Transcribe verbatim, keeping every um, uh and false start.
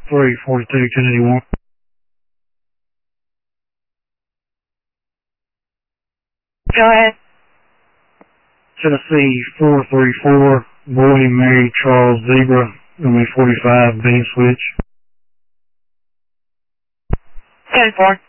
three forty-two, ten eighty-one. Go ahead. Tennessee four three four, Boy, Mary, Charles, Zebra, runway forty-five, main switch. ten four.